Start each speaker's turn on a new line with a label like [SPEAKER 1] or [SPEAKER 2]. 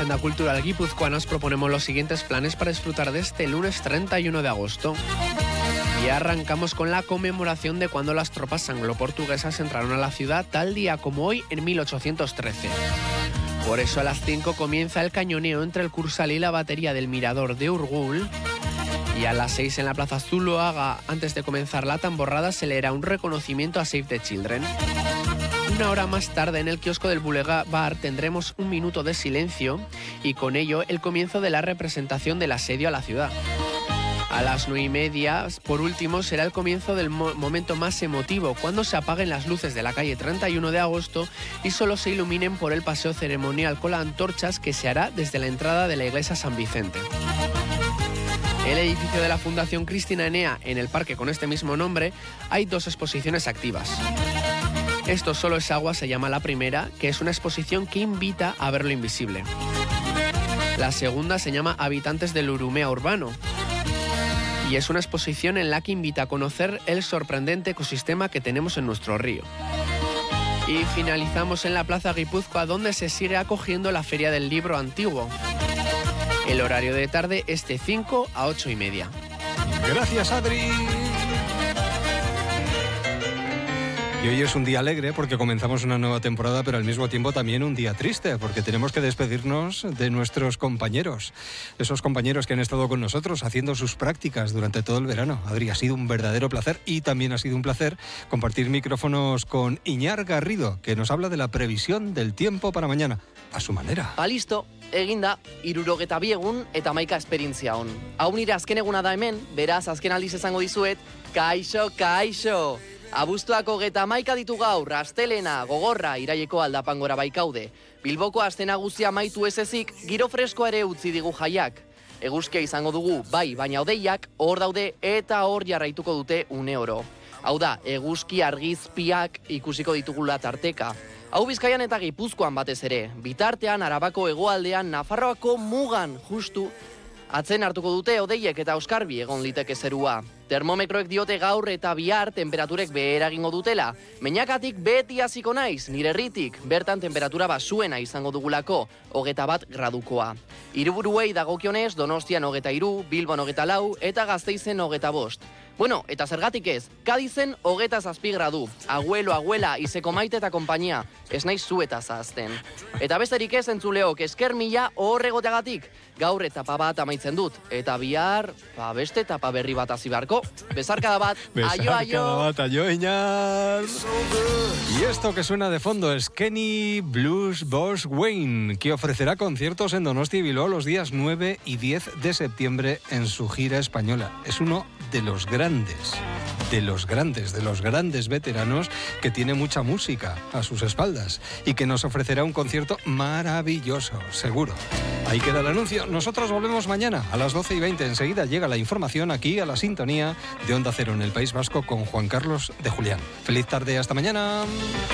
[SPEAKER 1] Agenda Cultural Guipúzcoa nos proponemos los siguientes planes para disfrutar de este lunes 31 de agosto. Y arrancamos con la conmemoración de cuando las tropas anglo-portuguesas entraron a la ciudad, tal día como hoy en 1813. Por eso a las 5 comienza el cañoneo entre el Cursal y la batería del Mirador de Urgul. Y a las 6 en la Plaza Zuloaga, antes de comenzar la tamborrada, se leerá un reconocimiento a Save the Children. Una hora más tarde, en el kiosco del Boulevard, tendremos un minuto de silencio y con ello el comienzo de la representación del asedio a la ciudad. A las 9:30, por último, será el comienzo del momento más emotivo, cuando se apaguen las luces de la calle 31 de agosto y solo se iluminen por el paseo ceremonial con las antorchas que se hará desde la entrada de la iglesia San Vicente. El edificio de la Fundación Cristina Enea, en el parque con este mismo nombre, hay 2 exposiciones activas. Esto solo es agua se llama la primera, que es una exposición que invita a ver lo invisible. La segunda se llama Habitantes del Urumea Urbano y es una exposición en la que invita a conocer el sorprendente ecosistema que tenemos en nuestro río. Y finalizamos en la Plaza Guipúzcoa, donde se sigue acogiendo la Feria del Libro Antiguo. El horario de tarde es de 5 a 8:30.
[SPEAKER 2] Gracias, Adri. Y hoy es un día alegre porque comenzamos una nueva temporada, pero al mismo tiempo también un día triste porque tenemos que despedirnos de nuestros compañeros. Esos compañeros que han estado con nosotros haciendo sus prácticas durante todo el verano. Adri, ha sido un verdadero placer y también ha sido un placer compartir micrófonos con Iñar Garrido, que nos habla de la previsión del tiempo para mañana, a su manera.
[SPEAKER 3] Listo, eginda, 62 egun eta 11 esperientzia on. Hau nire azken eguna da hemen, beraz azken aldiz esango dizuet, kaixo, kaixo! Abuztuako 31 ditu gaur, astelena, gogorra, iraieko aldapangora baikaude. Bilboko aste nagusia amaitu ez ezik, giro freskoa ere utzi digu jaiak. Eguzkia izango dugu, bai, baina hodeiak hor daude eta hor jarraituko dute une oro. Hau da, eguzki argizpiak ikusiko ditugula tarteka. Hau Bizkaian eta Gipuzkoan batez ere, bitartean Arabako hegoaldean Nafarroako mugan justu atzen hartuko dute hodeiek eta oskarbi egon liteke zerua. Termometroek diote gaur eta bihar temperaturek behera egingo dutela. Meñakatik beti hasiko naiz, nire herritik, bertan temperatura basuena izango dugulako, 21 gradukoa. Hiriburuei dagokionez, Donostian 23, Bilbon 24 eta Gasteizen 25. Bueno, eta zergatik ez, Kadizen 27 gradu. Abuelo, abuela, izeko maite eta konpainia, ez naiz zueta zahazten. Eta besterik ez entzuleok, esker mila horregoteagatik. Gaur etapa bat amaitzen dut, eta bihar, beste etapa berri bat hasi beharko. Besarkada bat, aio, aio.
[SPEAKER 2] Aio, Iñar. Y esto que suena de fondo es Kenny Blues Boss Wayne, que ofrecerá conciertos en Donosti y Bilbao los días 9 y 10 de septiembre en su gira española. Es uno de los grandes veteranos que tiene mucha música a sus espaldas y que nos ofrecerá un concierto maravilloso, seguro. Ahí queda el anuncio. Nosotros volvemos mañana a las 12:20. Enseguida llega la información aquí a la sintonía de Onda Cero en el País Vasco con Juan Carlos de Julián. Feliz tarde, hasta mañana.